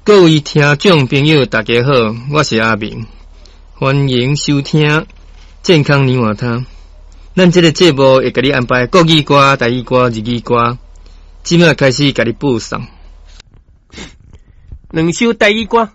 各位听众朋友，大家好，我是阿明，欢迎收听健康年华汤。咱这个节目会给你安排国语歌、台语歌、日语歌，即马开始给你播送。 两首台语歌。